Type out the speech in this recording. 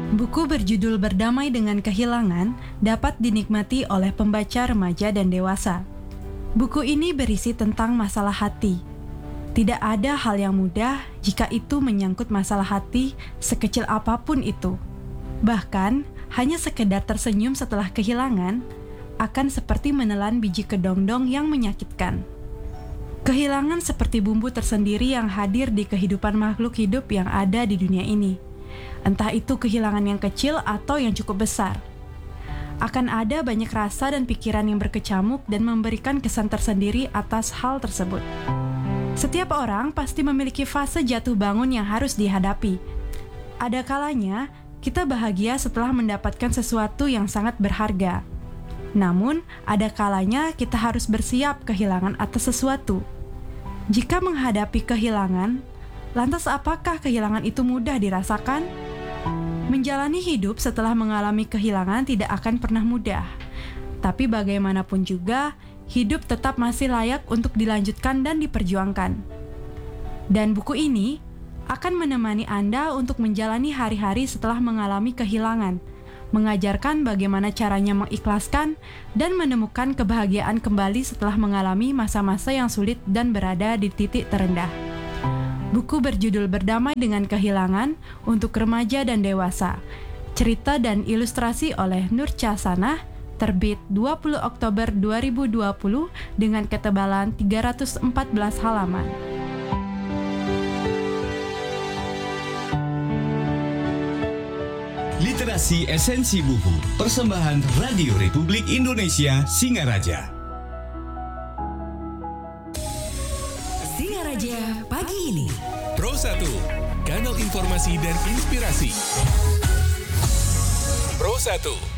Buku berjudul Berdamai dengan Kehilangan dapat dinikmati oleh pembaca remaja dan dewasa. Buku ini berisi tentang masalah hati. Tidak ada hal yang mudah jika itu menyangkut masalah hati sekecil apapun itu. Bahkan, hanya sekedar tersenyum setelah kehilangan akan seperti menelan biji kedongdong yang menyakitkan. Kehilangan seperti bumbu tersendiri yang hadir di kehidupan makhluk hidup yang ada di dunia ini. Entah itu kehilangan yang kecil atau yang cukup besar. Akan ada banyak rasa dan pikiran yang berkecamuk dan memberikan kesan tersendiri atas hal tersebut. Setiap orang pasti memiliki fase jatuh bangun yang harus dihadapi. Ada kalanya kita bahagia setelah mendapatkan sesuatu yang sangat berharga. Namun, ada kalanya kita harus bersiap kehilangan atas sesuatu. Jika menghadapi kehilangan, lantas apakah kehilangan itu mudah dirasakan? Menjalani hidup setelah mengalami kehilangan tidak akan pernah mudah. Tapi bagaimanapun juga, hidup tetap masih layak untuk dilanjutkan dan diperjuangkan. Dan buku ini akan menemani Anda untuk menjalani hari-hari setelah mengalami kehilangan, mengajarkan bagaimana caranya mengikhlaskan dan menemukan kebahagiaan kembali setelah mengalami masa-masa yang sulit dan berada di titik terendah. Buku berjudul Berdamai dengan Kehilangan untuk remaja dan dewasa. Cerita dan ilustrasi oleh Nur Casanah, terbit 20 Oktober 2020 dengan ketebalan 314 halaman. Literasi Esensi Buku, persembahan Radio Republik Indonesia Singaraja. Singaraja pagi ini. Pro 1, kanal informasi dan inspirasi. Pro 1.